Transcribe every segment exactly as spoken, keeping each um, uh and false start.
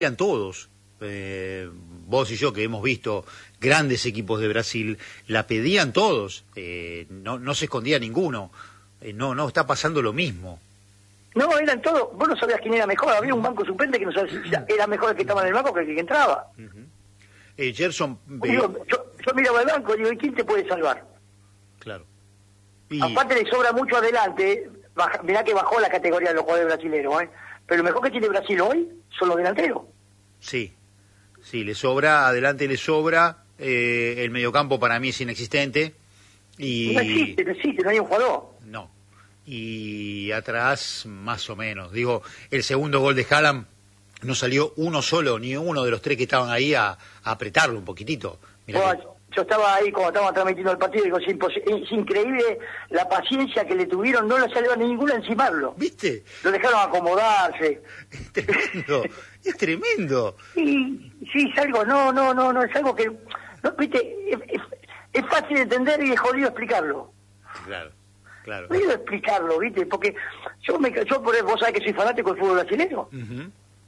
todos, eh, vos y yo que hemos visto grandes equipos de Brasil, la pedían todos, eh, no, no se escondía ninguno, eh, no, no está pasando lo mismo. No, eran todos, vos no sabías quién era mejor, había un banco suplente que no sabía si era mejor el que estaba en el banco que el que entraba. Uh-huh. eh, Gerson... Digo, yo, yo miraba el banco y digo, ¿y quién te puede salvar? Claro. Y... Aparte le sobra mucho adelante, baja, mirá que bajó la categoría de los jugadores brasileños, ¿eh? Pero lo mejor que tiene Brasil hoy son los delanteros. Sí, sí, le sobra, adelante le sobra, eh, el mediocampo para mí es inexistente. Y... No existe, no existe, no hay un jugador. No, y atrás más o menos. Digo, el segundo gol de Haaland no salió uno solo, ni uno de los tres que estaban ahí a, a apretarlo un poquitito. Mirá que... Yo estaba ahí cuando estaban transmitiendo el partido y digo, es, es increíble la paciencia que le tuvieron, no le salió a ninguno a encimarlo. ¿Viste? Lo dejaron acomodarse. Es tremendo, es tremendo. Sí, sí, es algo, no, no, no, no, es algo que, no, viste, es, es, es fácil de entender y es jodido explicarlo. Claro, claro. Jodido explicarlo, viste, porque yo, me, yo por, vos sabés que soy fanático del fútbol brasileño. Uh-huh.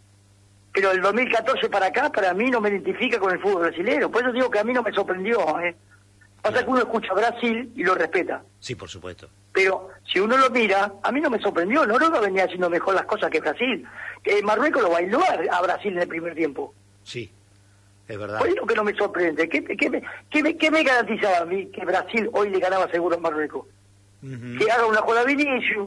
Pero el dos mil catorce para acá, para mí no me identifica con el fútbol brasileño. Por eso digo que a mí no me sorprendió. ¿eh? Pasa que uno escucha Brasil y lo respeta. Sí, por supuesto. Pero si uno lo mira, a mí no me sorprendió. Noruega venía haciendo mejor las cosas que Brasil. Que Marruecos lo bailó a, a Brasil en el primer tiempo. Sí, es verdad. Por eso que no me sorprende. ¿Qué, qué, me, qué, me, qué me garantizaba a mí que Brasil hoy le ganaba seguro a Marruecos? Uh-huh. Que haga una jugada Vinicius,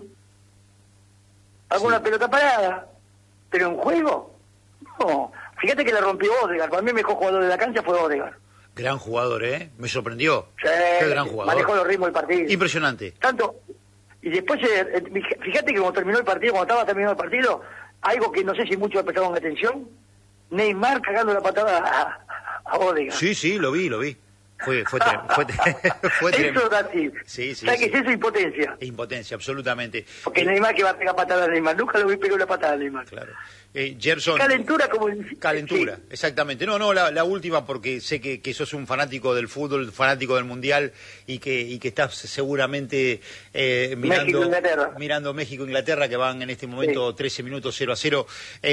alguna sí. pelota parada. Pero en juego... No, fíjate que la rompió Odegaard. Para mí el mejor jugador de la cancha fue Odegaard. Gran jugador, ¿eh? Me sorprendió. Sí, qué gran jugador. Manejó los ritmos del partido. Impresionante. Tanto, y después, eh, fíjate que cuando terminó el partido, cuando estaba terminando el partido, algo que no sé si muchos prestaron atención, Neymar cagando la patada a, a Odegaard. Sí, sí, lo vi, lo vi. Fue, fue, tre fue, fue tremendo. Eso es así. Sí, sí, ¿sabes sí. qué es eso? Impotencia. Impotencia, absolutamente. Porque eh, Neymar que va a pegar patada a Neymar. Nunca lo vi pegar una patada a Neymar. Claro. Eh, Gerson, calentura como... Calentura, sí. Exactamente. No, no, la, la última, porque sé que, que sos un fanático del fútbol, fanático del Mundial, y que, y que estás seguramente eh, mirando, México, mirando México-Inglaterra, que van en este momento sí. trece minutos cero a cero.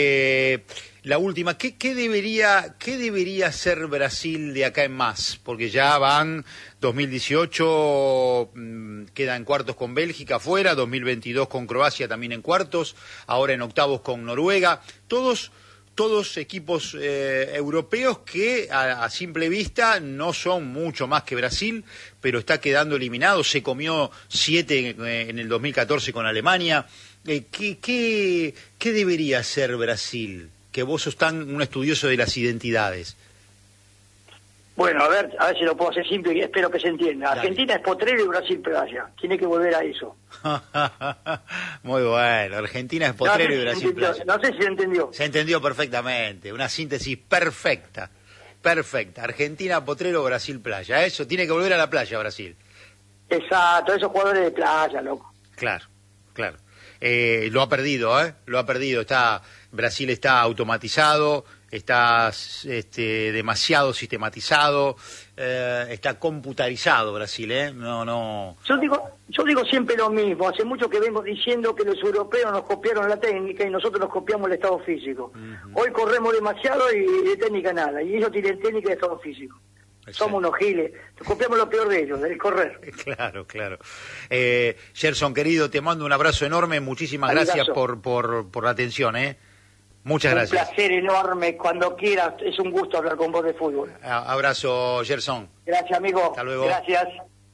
Eh, la última, ¿qué, qué, debería, ¿qué debería ser Brasil de acá en más? Porque ya van dos mil dieciocho, mmm, queda en cuartos con Bélgica afuera, dos mil veintidós con Croacia también en cuartos, ahora en octavos con Noruega, todos, todos equipos eh, europeos que a, a simple vista no son mucho más que Brasil, pero está quedando eliminado, se comió siete en, en el dos mil catorce con Alemania. Eh, ¿qué, qué, ¿Qué debería ser Brasil? Que vos sos tan un estudioso de las identidades. Bueno, a ver, a ver si lo puedo hacer simple y espero que se entienda. Dale. Argentina es potrero y Brasil playa. Tiene que volver a eso. Muy bueno, Argentina es potrero no, y Brasil si playa. No sé si se entendió. Se entendió perfectamente, una síntesis perfecta, perfecta. Argentina, potrero, Brasil playa. Eso, tiene que volver a la playa, Brasil. Exacto, esos jugadores de playa, loco. Claro, claro. Eh, lo ha perdido, ¿eh? Lo ha perdido. Está, Brasil está automatizado, está este, demasiado sistematizado, eh, está computarizado Brasil, ¿eh? No, no. Yo digo, yo digo siempre lo mismo. Hace mucho que vengo diciendo que los europeos nos copiaron la técnica y nosotros nos copiamos el estado físico. Uh-huh. Hoy corremos demasiado y de técnica nada. Y ellos tienen técnica de estado físico. Exacto. Somos unos giles, copiamos lo peor de ellos, del correr. Claro, claro. Eh, Gerson, querido, te mando un abrazo enorme, muchísimas Abrazo. gracias por, por, por la atención, ¿eh? Muchas un gracias. Un placer enorme, cuando quieras, es un gusto hablar con vos de fútbol. A, abrazo, Gerson. Gracias, amigo. Hasta luego. Gracias.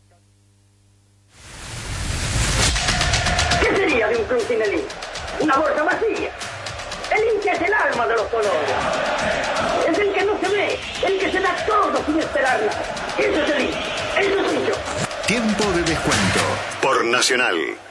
¿Qué sería de un club sin el hincha? Una bolsa vacía. El hincha es el alma de los colores. Es el que no se ve, el que se da todo sin esperar nada. Eso es el hincha. Eso soy yo. Tiempo de descuento por Nacional.